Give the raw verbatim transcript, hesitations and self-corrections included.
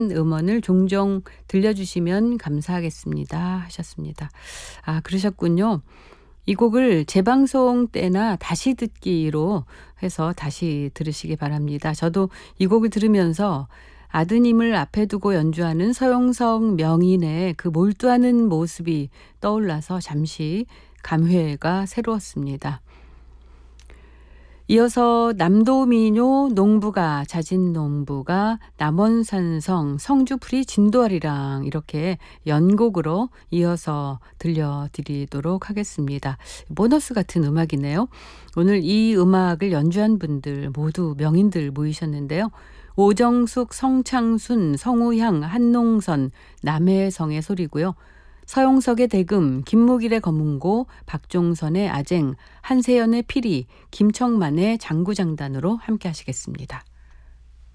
음원을 종종 들려주시면 감사하겠습니다 하셨습니다. 아 그러셨군요. 이 곡을 재방송 때나 다시 듣기로 해서 다시 들으시기 바랍니다. 저도 이 곡을 들으면서 아드님을 앞에 두고 연주하는 서용석 명인의 그 몰두하는 모습이 떠올라서 잠시 감회가 새로웠습니다. 이어서 남도민요 농부가 자진 농부가 남원산성 성주풀이 진도아리랑 이렇게 연곡으로 이어서 들려드리도록 하겠습니다. 보너스 같은 음악이네요. 오늘 이 음악을 연주한 분들 모두 명인들 모이셨는데요. 오정숙, 성창순, 성우향, 한농선, 남해성의 소리고요. 서용석의 대금, 김무길의 검은고, 박종선의 아쟁, 한세연의 피리, 김청만의 장구장단으로 함께 하시겠습니다.